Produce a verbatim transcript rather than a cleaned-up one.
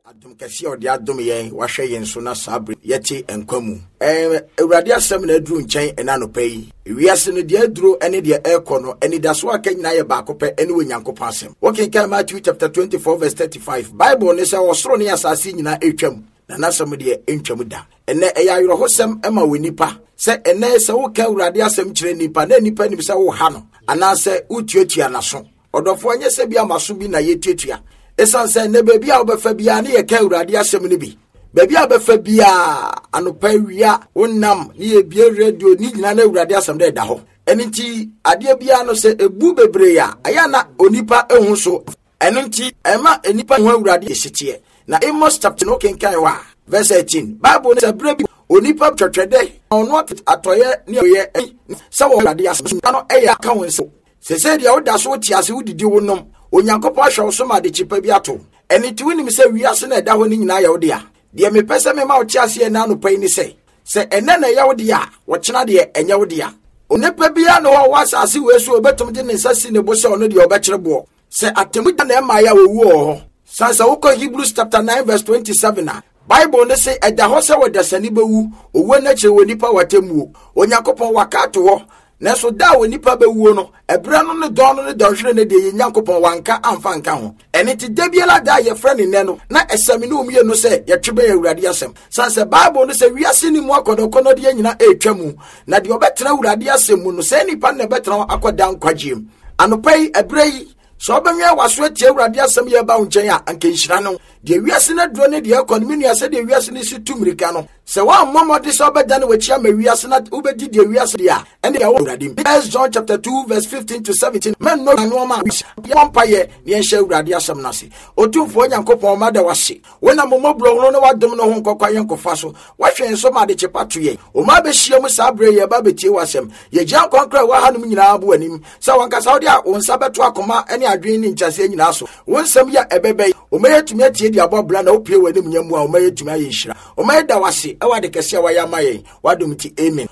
Adum kesi odi adum yen wahwe yen so na sabre yeti enkwamu eh ewurade asem na aduru nchen ena no pay wiase no de aduru ene de ekọ no ene da so aka nyina ye ba akopẹ ene wenyankopon asem wokin kan Matthew chapter twenty-four verse thirty-five Bible ne say osoro ne asase nyina etwam na nasem de entwam da ene eya yoro hosem ema wonipa se ene se wo ka ewurade asem kire nipa na nipa ni se wo ha no ana se utuatua naso odofo anye se bia maso bi na yetuatua esan se ne baby a obefa bia ne ye ka urade asem ne bi baby a obefa bia anopa wia wonnam ne ye bia radio ni nyina na urade asem de da ho enenti ade bia no se ebu bebre ya aya na onipa ehun so enenti ema enipa ho urade yesitie na Amos chapter no kenkan wa verse eighteen Bible ne bre bi onipa twetwede ono atoye ne ye se wo urade asem no eya ka won so se se dia woda so tiase wodidi wonom onyankopon ahwe so ma de chipa bi ato eni ti wonim se wiase na da ho ni nyina yawo de a de me pese me ma wo tiase na no pai ni se se ene na yawo de a wo chena de enye wo de a onepa bia no ho wasase wesu obetum de ne sasi ne bo se ono de obekere bo se atemu na ma ya wo ho sansa wo ko Hebrews chapter nine verse twenty-seven a Bible ne se eda ho se wo dasani bewu owo na kire woni pa watemu onyankopon wakato ho na so da woni pa bewuo no ebra no ne don no ne donhwere ne de nyankopon wanka amfa nka ho ene ti dabiela da ye frɛ ne no na esami no umie no se ye twebe awurade asem sanse Bible no se wiase ni mu akodokono de nyina etwamu na de obetena awurade asem mu no se nipa na betena akoda nkwagiem anopai ebrei so obenwe waso atie awurade asem ye ba nchen a anka nhira no de wiase na duro ne de economy nu ase de wiase ni si tumirika no se wa momode so obeda ne wachi ama wiase na ubedi de wiase de a ene ya awurade First John chapter two verse fifteen to seventeen men no no ma wampaye ne enhye awurade asem na se otumfo nyankopon ma da wase wona momobro no no wadom no ho nkokwa yenkofa so wahwe so ma de chepato ye o ma be hia mu sabre ye ba betie wasem ye gyan konkra wa hanum nyina abo anim se wanka saudi a wonsa beto akoma ene adwen ni nchase nyina so wonsam ya ebebe o ma yetumi atie di abobla na opie wanim nyamu a o ma yetumi aye nhira o ma da wase e wa de kese wa ya maye wadom ti amen